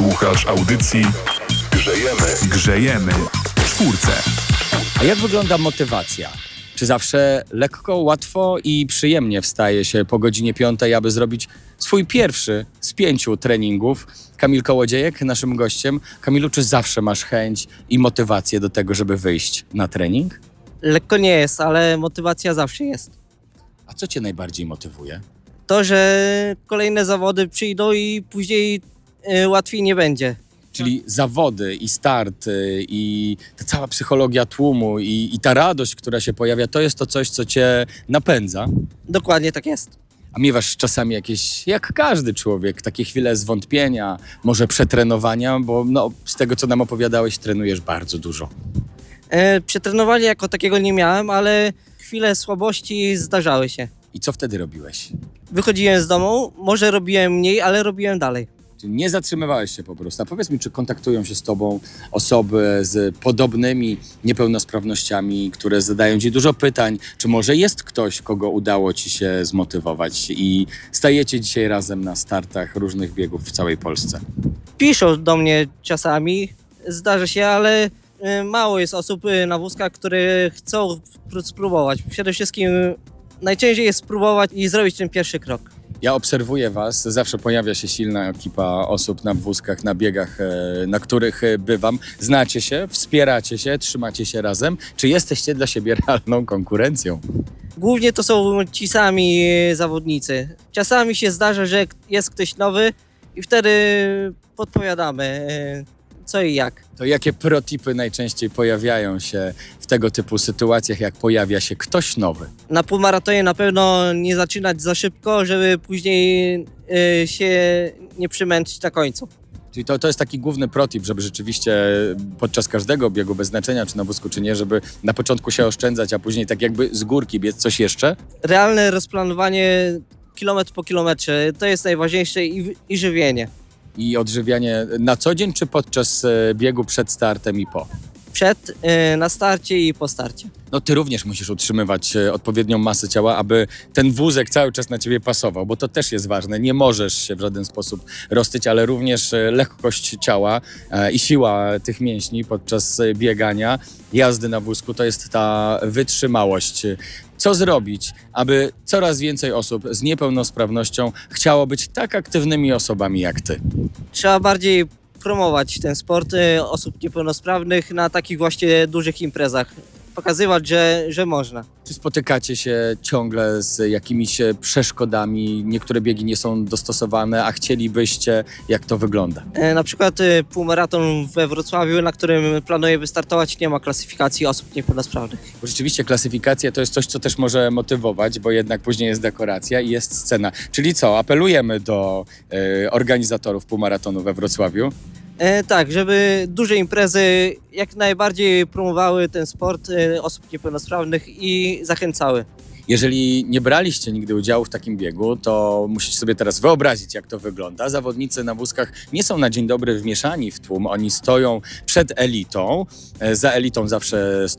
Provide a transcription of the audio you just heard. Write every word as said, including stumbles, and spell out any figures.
Słuchasz audycji Grzejemy. Grzejemy w czwórce. A jak wygląda motywacja? Czy zawsze lekko, łatwo i przyjemnie wstaje się po godzinie piątej, aby zrobić swój pierwszy z pięciu treningów? Kamil Kołodziejek, naszym gościem. Kamilu, czy zawsze masz chęć i motywację do tego, żeby wyjść na trening? Lekko nie jest, ale motywacja zawsze jest. A co cię najbardziej motywuje? To, że kolejne zawody przyjdą i później y, łatwiej nie będzie. Czyli zawody i start y, i ta cała psychologia tłumu i, i ta radość, która się pojawia, to jest to coś, co cię napędza. Dokładnie tak jest. A miewasz czasami jakieś, jak każdy człowiek, takie chwile zwątpienia, może przetrenowania, bo no, z tego, co nam opowiadałeś, trenujesz bardzo dużo. E, przetrenowania jako takiego nie miałem, ale chwile słabości zdarzały się. I co wtedy robiłeś? Wychodziłem z domu, może robiłem mniej, ale robiłem dalej. Czyli nie zatrzymywałeś się po prostu. A powiedz mi, czy kontaktują się z tobą osoby z podobnymi niepełnosprawnościami, które zadają ci dużo pytań? Czy może jest ktoś, kogo udało ci się zmotywować i stajecie dzisiaj razem na startach różnych biegów w całej Polsce? Piszą do mnie czasami, zdarza się, ale y, mało jest osób y, na wózkach, które chcą spróbować. Przede wszystkim y, najciężej jest spróbować i zrobić ten pierwszy krok. Ja obserwuję was, zawsze pojawia się silna ekipa osób na wózkach, na biegach, e, na których e, bywam. Znacie się, wspieracie się, trzymacie się razem. Czy jesteście dla siebie realną konkurencją? Głównie to są ci sami e, zawodnicy. Czasami się zdarza, że jest ktoś nowy i wtedy podpowiadamy e, co i jak. To jakie protipy najczęściej pojawiają się w tego typu sytuacjach, jak pojawia się ktoś nowy? Na półmaratonie na pewno nie zaczynać za szybko, żeby później e, się nie przymęczyć na końcu. Czyli to, to jest taki główny protip, żeby rzeczywiście podczas każdego biegu, bez znaczenia czy na wózku, czy nie, żeby na początku się oszczędzać, a później tak jakby z górki biec. Coś jeszcze? Realne rozplanowanie kilometr po kilometrze to jest najważniejsze i, i żywienie. I odżywianie na co dzień, czy podczas e, biegu przed startem i po? Przed, e, na starcie i po starcie. No ty również musisz utrzymywać e, odpowiednią masę ciała, aby ten wózek cały czas na ciebie pasował, bo to też jest ważne. Nie możesz się w żaden sposób roztyć, ale również e, lekkość ciała e, i siła tych mięśni podczas e, biegania, jazdy na wózku, to jest ta wytrzymałość. Co zrobić, aby coraz więcej osób z niepełnosprawnością chciało być tak aktywnymi osobami jak ty? Trzeba bardziej promować ten sport y, osób niepełnosprawnych na takich właśnie dużych imprezach. Pokazywać, że, że można. Czy spotykacie się ciągle z jakimiś przeszkodami? Niektóre biegi nie są dostosowane, a chcielibyście, jak to wygląda? E, na przykład y, półmaraton we Wrocławiu, na którym planuję wystartować, nie ma klasyfikacji osób niepełnosprawnych. Bo rzeczywiście klasyfikacja to jest coś, co też może motywować, bo jednak później jest dekoracja i jest scena. Czyli co, apelujemy do e, organizatorów półmaratonu we Wrocławiu? E, tak, żeby duże imprezy jak najbardziej promowały ten sport e, osób niepełnosprawnych i zachęcały. Jeżeli nie braliście nigdy udziału w takim biegu, to musicie sobie teraz wyobrazić, jak to wygląda. Zawodnicy na wózkach nie są na dzień dobry wmieszani w tłum, oni stoją przed elitą. Za elitą zawsze